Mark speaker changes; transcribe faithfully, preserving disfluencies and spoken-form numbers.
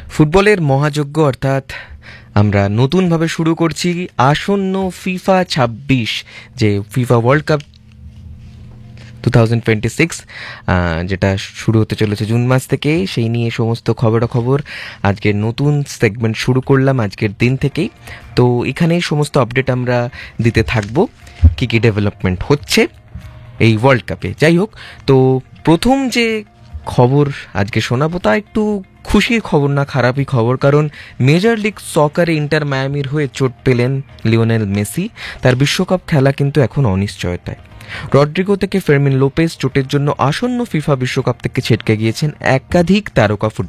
Speaker 1: ফুটবলের মহাযজ্ঞ অর্থাৎ আমরা নতুনভাবে শুরু করছি আসন্ন ফিফা ছাব্বিশ, যে FIFA world cup two thousand twenty six যেটা শুরু হতে চলেছে জুন মাস থেকে, সেই নিয়ে সমস্ত খবরাখবর আজকের নতুন সেগমেন্ট শুরু করলাম আজকের দিন থেকেই। তো এখানেই সমস্ত আপডেট আমরা দিতে থাকবো, কী কী ডেভেলপমেন্ট হচ্ছে এই ওয়ার্ল্ড কাপে। যাই হোক, তো প্রথম যে খবর আজকে শোনাবো তা একটু খুশির খবর না, খারাপই খবর। কারণ মেজর লিগ সকারে ইন্টার মায়ামির হয়ে চোট পেলেন লিওনেল মেসি। তার বিশ্বকাপ খেলা কিন্তু এখন অনিশ্চয়তায়। রড্রিগো থেকে ফেরমিন লোপেজ চোটের জন্য আসন্ন ফিফা বিশ্বকাপ থেকে ছিটকে গিয়েছেন একাধিক তারকা ফুটবলার।